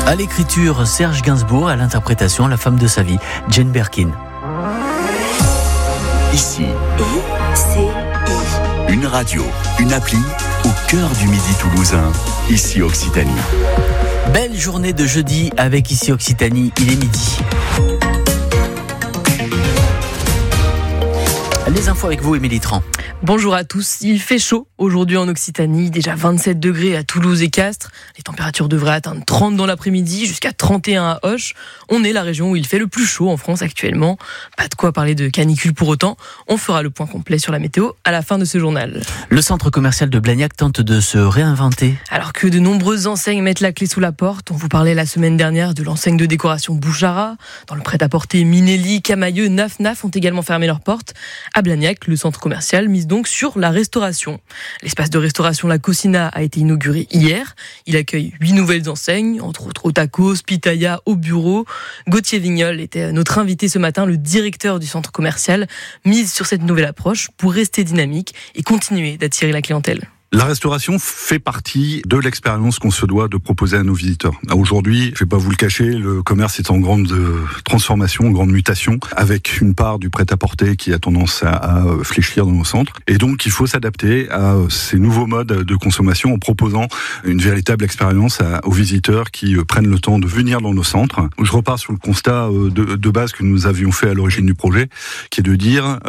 À l'écriture, Serge Gainsbourg, à l'interprétation, la femme de sa vie, Jane Birkin. Ici, une radio, une appli au cœur du Midi toulousain. Ici Occitanie. Belle journée de jeudi avec Ici Occitanie, il est midi. Les infos avec vous, Émilie Tran. Bonjour à tous, il fait chaud aujourd'hui en Occitanie, déjà 27 degrés à Toulouse et Castres. Les températures devraient atteindre 30 dans l'après-midi, jusqu'à 31 à Auch. On est la région où il fait le plus chaud en France actuellement. Pas de quoi parler de canicule pour autant. On fera le point complet sur la météo à la fin de ce journal. Le centre commercial de Blagnac tente de se réinventer. Alors que de nombreuses enseignes mettent la clé sous la porte, on vous parlait la semaine dernière de l'enseigne de décoration Bouchara. Dans le prêt-à-porter, Minelli, Camailleux, Naf Naf ont également fermé leurs portes. À Blagnac, le centre commercial mise donc sur la restauration. L'espace de restauration La Cocina a été inauguré hier. Il accueille 8 nouvelles enseignes, entre autres au tacos, pitaya, au bureau. Gauthier Vignol était notre invité ce matin, le directeur du centre commercial, mise sur cette nouvelle approche pour rester dynamique et continuer d'attirer la clientèle. La restauration fait partie de l'expérience qu'on se doit de proposer à nos visiteurs. Aujourd'hui, je vais pas vous le cacher, le commerce est en grande transformation, en grande mutation, avec une part du prêt-à-porter qui a tendance à fléchir dans nos centres. Et donc, il faut s'adapter à ces nouveaux modes de consommation en proposant une véritable expérience aux visiteurs qui prennent le temps de venir dans nos centres. Je repars sur le constat de base que nous avions fait à l'origine du projet, qui est de dire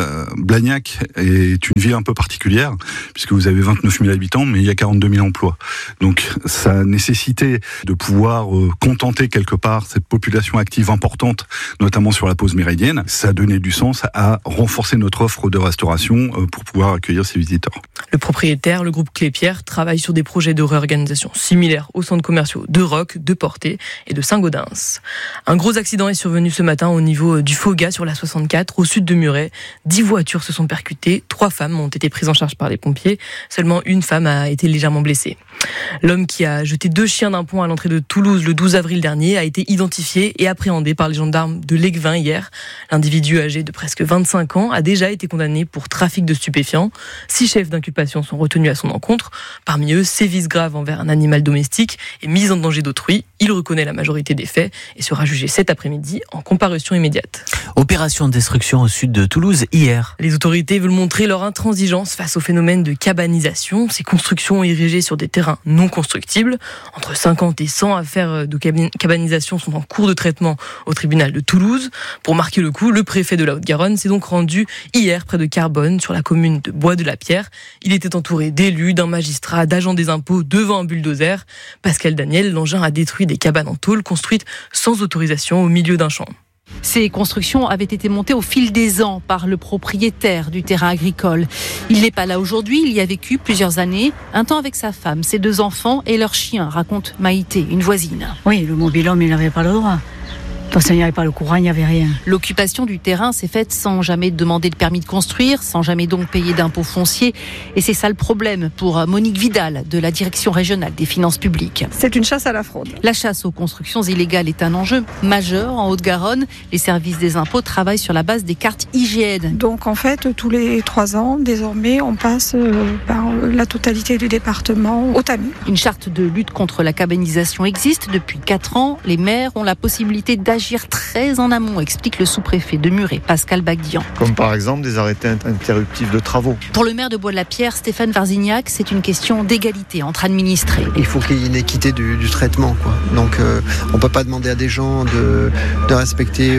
Blagnac est une ville un peu particulière, puisque vous avez 29 000 habitants, mais il y a 42 000 emplois. Donc, ça nécessitait de pouvoir contenter quelque part cette population active importante, notamment sur la pause méridienne. Ça a donné du sens à renforcer notre offre de restauration pour pouvoir accueillir ces visiteurs. Le propriétaire, le groupe Clépierre, travaille sur des projets de réorganisation similaires aux centres commerciaux de Roques, de Portet et de Saint-Gaudens. Un gros accident est survenu ce matin au niveau du Foga sur la 64, au sud de Muret. 10 voitures se sont percutées, 3 femmes ont été prises en charge par les pompiers. Seulement une femme a été légèrement blessée. L'homme qui a jeté 2 chiens d'un pont à l'entrée de Toulouse le 12 avril dernier a été identifié et appréhendé par les gendarmes de l'Aiguevin hier. L'individu âgé de presque 25 ans a déjà été condamné pour trafic de stupéfiants. 6 chefs d'inculpation sont retenus à son encontre. Parmi eux, sévices graves envers un animal domestique et mise en danger d'autrui. Il reconnaît la majorité des faits et sera jugé cet après-midi en comparution immédiate. Opération de destruction au sud de Toulouse hier. Les autorités veulent montrer leur intransigeance face au phénomène de cabanisation. Ces constructions érigées sur des terrains non constructibles. Entre 50 et 100 affaires de cabanisation sont en cours de traitement au tribunal de Toulouse. Pour marquer le coup, le préfet de la Haute-Garonne s'est donc rendu hier près de Carbonne, sur la commune de Bois-de-la-Pierre. Il était entouré d'élus, d'un magistrat, d'agents des impôts devant un bulldozer. Pascal Daniel, l'engin a détruit des cabanes en tôle construites sans autorisation au milieu d'un champ. Ces constructions avaient été montées au fil des ans par le propriétaire du terrain agricole. Il n'est pas là aujourd'hui, il y a vécu plusieurs années, un temps avec sa femme, ses 2 enfants et leur chien, raconte Maïté, une voisine. Oui, le mobil-homme, il n'avait pas le droit. Parce qu'il n'y avait pas le courant, il n'y avait rien. L'occupation du terrain s'est faite sans jamais demander le permis de construire, sans jamais donc payer d'impôts fonciers. Et c'est ça le problème pour Monique Vidal, de la Direction régionale des finances publiques. C'est une chasse à la fraude. La chasse aux constructions illégales est un enjeu majeur en Haute-Garonne. Les services des impôts travaillent sur la base des cartes IGN. Donc en fait, tous les 3 ans, désormais, on passe par la totalité du département au tamis. Une charte de lutte contre la cabanisation existe depuis 4 ans. Les maires ont la possibilité d'agir très en amont, explique le sous-préfet de Muret, Pascal Bagdian. Comme par exemple des arrêtés interruptifs de travaux. Pour le maire de Bois-de-la-Pierre, Stéphane Varzignac, c'est une question d'égalité entre administrés. Il faut qu'il y ait une équité du traitement, quoi. Donc on ne peut pas demander à des gens de respecter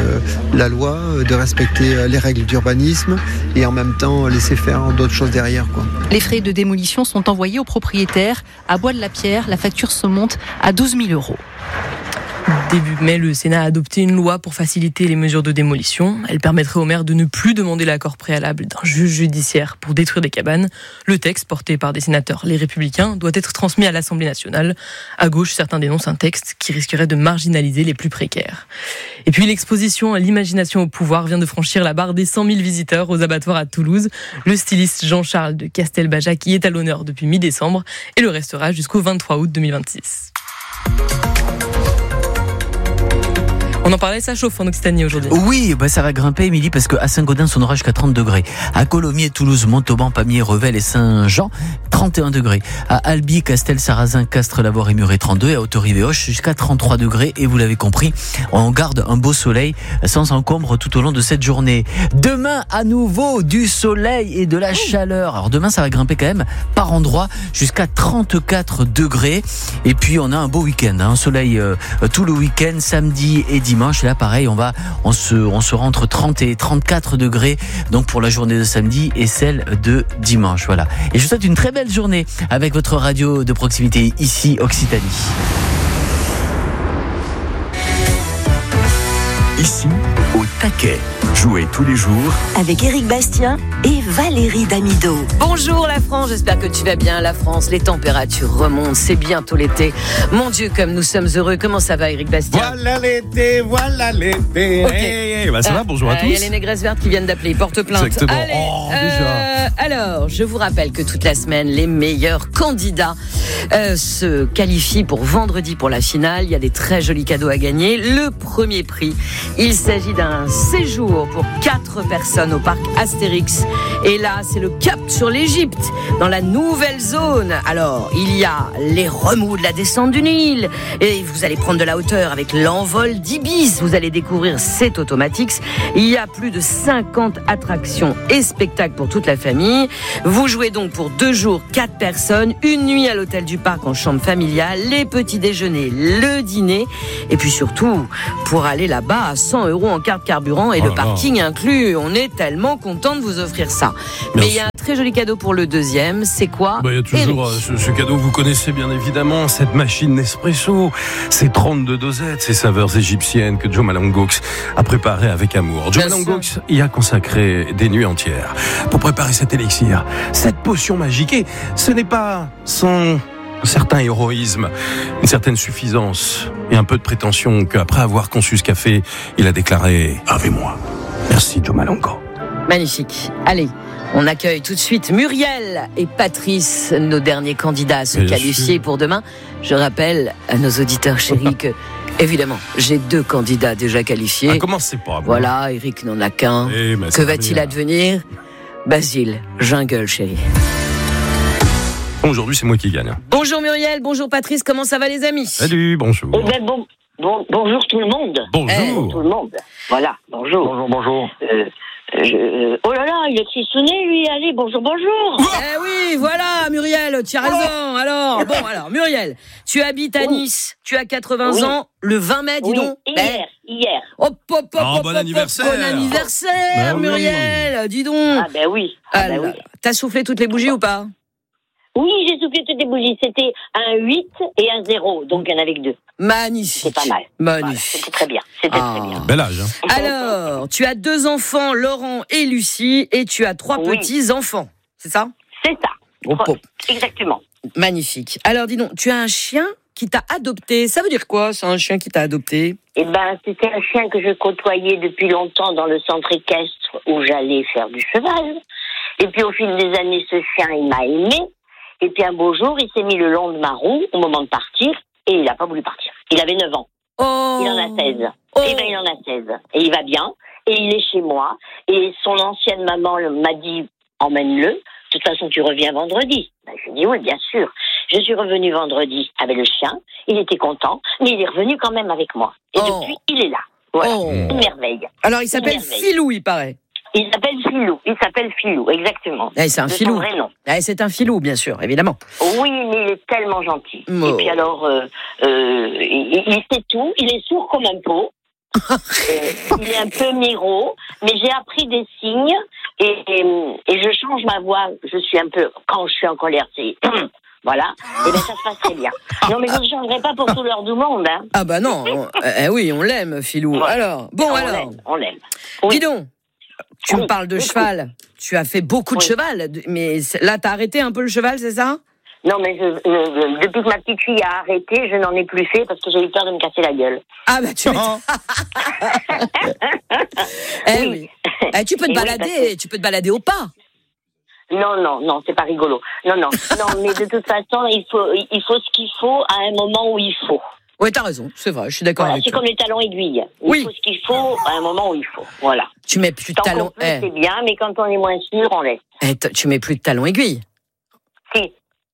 la loi, de respecter les règles d'urbanisme et en même temps laisser faire d'autres choses derrière, quoi. Les frais de démolition sont envoyés aux propriétaires. À Bois-de-la-Pierre, la facture se monte à 12 000 €. Début mai, le Sénat a adopté une loi pour faciliter les mesures de démolition. Elle permettrait aux maires de ne plus demander l'accord préalable d'un juge judiciaire pour détruire des cabanes. Le texte, porté par des sénateurs Les Républicains, doit être transmis à l'Assemblée nationale. À gauche, certains dénoncent un texte qui risquerait de marginaliser les plus précaires. Et puis l'exposition L'imagination au pouvoir vient de franchir la barre des 100 000 visiteurs aux abattoirs à Toulouse. Le styliste Jean-Charles de Castelbajac y est à l'honneur depuis mi-décembre et le restera jusqu'au 23 août 2026. On en parlait, ça chauffe en Occitanie aujourd'hui. Oui, ça va grimper, Émilie, parce qu'à Saint-Gaudens, on aura jusqu'à 30 degrés. À Colomiers, Toulouse, Montauban, Pamiers, Revel et Saint-Jean, 30 31 degrés. À Albi, Castel, Sarrazin, Castres, Lavore et Muret 32 et à Hauterive-et-Auch jusqu'à 33 degrés. Et vous l'avez compris, on garde un beau soleil sans encombre tout au long de cette journée. Demain, à nouveau, du soleil et de la chaleur. Alors demain, ça va grimper quand même par endroits jusqu'à 34 degrés. Et puis, on a un beau week-end, un soleil tout le week-end, samedi et dimanche. Et là, pareil, on se rend entre 30 et 34 degrés. Donc, pour la journée de samedi et celle de dimanche. Voilà. Et je vous souhaite une très belle journée avec votre radio de proximité ici, Occitanie. Ici, au taquet. Jouez tous les jours avec Éric Bastien et Valérie Damido. Bonjour la France, j'espère que tu vas bien. La France, les températures remontent, c'est bientôt l'été. Mon Dieu, comme nous sommes heureux. Comment ça va, Éric Bastien? Voilà l'été, voilà l'été. Okay. Bah ça va, bonjour à tous. Il y a les négresses vertes qui viennent d'appeler, ils portent plainte. Exactement. Allez, déjà. Alors, je vous rappelle que toute la semaine, les meilleurs candidats se qualifient pour vendredi pour la finale. Il y a des très jolis cadeaux à gagner. Le premier prix, il s'agit d'un séjour pour 4 personnes au parc Astérix. Et là, c'est le cap sur l'Égypte, dans la nouvelle zone. Alors, il y a les remous de la descente du Nil. Et vous allez prendre de la hauteur avec l'envol d'Ibis. Vous allez découvrir cet Automatix. Il y a plus de 50 attractions et spectacles pour toute la famille. Vous jouez donc pour 2 jours, 4 personnes, une nuit à l'hôtel du parc en chambre familiale, les petits déjeuners, le dîner. Et puis surtout, pour aller là-bas à 100 € en carte carburant et le parking inclus. On est tellement content de vous offrir ça. Mais il y a un très joli cadeau pour le deuxième. C'est quoi? Il y a toujours ce cadeau que vous connaissez bien évidemment, cette machine Nespresso, ces 32 dosettes, ces saveurs égyptiennes que Joe Malongox a préparées avec amour. Joe Malongox y a consacré des nuits entières pour préparer cet élixir, cette potion magique. Et ce n'est pas sans un certain héroïsme, une certaine suffisance et un peu de prétention qu'après avoir conçu ce café, il a déclaré « Avec moi ». Merci Joe Malongo. Magnifique. Allez, on accueille tout de suite Muriel et Patrice, nos derniers candidats à se qualifier pour demain. Je rappelle à nos auditeurs chéris que, évidemment, j'ai 2 candidats déjà qualifiés. Commencez pas. Voilà, Eric n'en a qu'un. Que va-t-il advenir? Basile, jungle, chérie. Aujourd'hui, c'est moi qui gagne. Bonjour Muriel, bonjour Patrice, comment ça va les amis? Salut, bonjour. Bonjour tout le monde. Bonjour. Tout le monde. Voilà, bonjour. Bonjour. Oh là là, il est crissonné lui, allez, bonjour. Oui, voilà Muriel, tu as raison. Alors, Muriel, tu habites à Nice, tu as 80 ans, le 20 mai, dis donc. Hier. Bon anniversaire. Bon anniversaire, Muriel, dis donc. Oui. T'as soufflé toutes les bougies ou pas? Oui, j'ai soufflé toutes les bougies. C'était un 8 et un 0, donc il n'y en avait que 2. Magnifique. C'est pas mal. Magnifique. C'était très bien. Très bien. Bel âge. Alors, tu as 2 enfants, Laurent et Lucie, et tu as 3 petits-enfants. C'est ça? C'est ça. Exactement. Magnifique. Alors, dis donc, tu as un chien qui t'a adopté. Ça veut dire quoi, c'est un chien qui t'a adopté? C'était un chien que je côtoyais depuis longtemps dans le centre équestre où j'allais faire du cheval. Et puis, au fil des années, ce chien, il m'a aimé. Et puis un beau jour, il s'est mis le long de ma roue au moment de partir et il n'a pas voulu partir. Il avait 9 ans. Il en a 16. Il en a 16. Et il va bien. Et il est chez moi. Et son ancienne maman m'a dit, emmène-le. De toute façon, tu reviens vendredi. Je lui ai dit, oui, bien sûr. Je suis revenue vendredi avec le chien. Il était content. Mais il est revenu quand même avec moi. Et depuis, il est là. Voilà. Une merveille. Alors, il s'appelle Filou, il paraît. Il s'appelle Filou, exactement. C'est un filou. Son vrai nom. C'est un filou, bien sûr, évidemment. Oui, mais il est tellement gentil. Et puis alors, il sait tout. Il est sourd comme un pot. Il est un peu miro, mais j'ai appris des signes et je change ma voix. Je suis un peu, quand je suis en colère, c'est voilà. Et bien ça se passe très bien. Non, mais je ne changerai pas pour tout l'heure du monde. Hein. Ah bah non. Oui, on l'aime, Filou. Ouais. Alors, on l'aime. Dis donc. Tu me parles de cheval. Tu as fait beaucoup de cheval, mais là, t'as arrêté un peu le cheval, c'est ça? Non, mais depuis que ma petite fille a arrêté, je n'en ai plus fait parce que j'ai eu peur de me casser la gueule. Ah bah tu oui. Tu peux te balader au pas. Non, c'est pas rigolo. Non, mais de toute façon, il faut ce qu'il faut à un moment où il faut. Oui, t'as raison, c'est vrai, je suis d'accord avec toi. C'est comme les talons aiguilles. Il faut ce qu'il faut à un moment où il faut. Voilà. Tu mets plus de talons. C'est bien, mais quand on est moins sûr, on laisse. Tu mets plus de talons aiguilles. Si.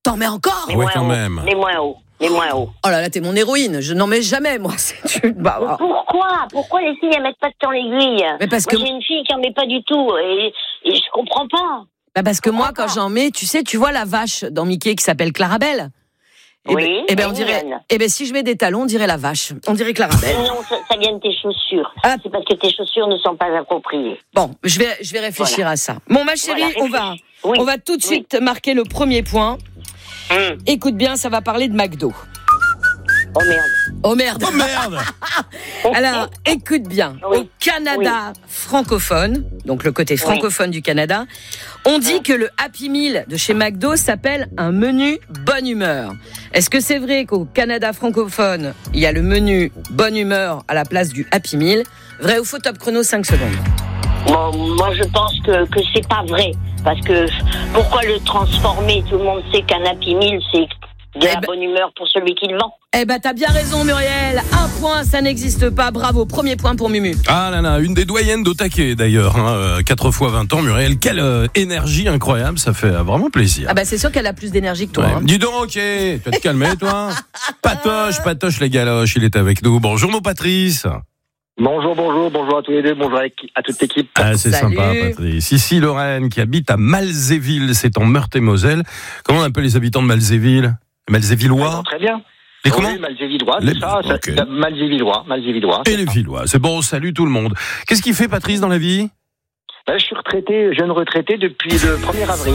T'en mets encore? Ouais, quand même. Les moins hauts. Les moins hauts. Oh là là, t'es mon héroïne. Je n'en mets jamais, moi. Pourquoi les filles, elles mettent pas de temps l'aiguille? Mais parce moi, que... j'ai une fille qui en met pas du tout. Et je comprends pas. Bah parce que moi, quand j'en mets, tu vois la vache dans Mickey qui s'appelle Clarabelle? Oui. Eh ben, on dirait. Eh ben, si je mets des talons, on dirait la vache. On dirait Clarabelle. Non, ça vient de tes chaussures. C'est parce que tes chaussures ne sont pas appropriées. Bon, je vais réfléchir à ça. Bon, ma chérie, on va tout de suite marquer le premier point. Écoute bien, ça va parler de McDo. Oh merde. Oh merde. Alors, écoute bien. Au Canada francophone, donc le côté francophone du Canada, on dit que le Happy Meal de chez McDo s'appelle un menu bonne humeur. Est-ce que c'est vrai qu'au Canada francophone, il y a le menu bonne humeur à la place du Happy Meal? Vrai ou faux? Top chrono, 5 secondes. Bon, moi, je pense que c'est pas vrai. Parce que pourquoi le transformer? Tout le monde sait qu'un Happy Meal, c'est de la bonne humeur pour celui qui le vend. Eh ben, t'as bien raison, Muriel. 1 point, ça n'existe pas. Bravo. Premier point pour Mumu. Ah là là, une des doyennes d'Otake d'ailleurs. 4 fois 20 ans, Muriel. Quelle énergie incroyable. Ça fait vraiment plaisir. Ah bah, c'est sûr qu'elle a plus d'énergie que toi. Hein. Dis donc, tu vas te calmer, toi. Patoche les galoches, il est avec nous. Bonjour, mon Patrice. Bonjour à tous les deux, bonjour à toute l'équipe. Ah, c'est sympa, Patrice. Ici, Lorraine, qui habite à Malzéville, c'est en Meurthe-et-Moselle. Comment on appelle les habitants de Malzéville? Les Malzévillois? Très bien. Les comment? Oui, Malzévillois, c'est ça. Okay. Malzévillois. Et les Villois. C'est bon, salut tout le monde. Qu'est-ce qu'il fait, Patrice, dans la vie? Je suis jeune retraité depuis le 1er avril.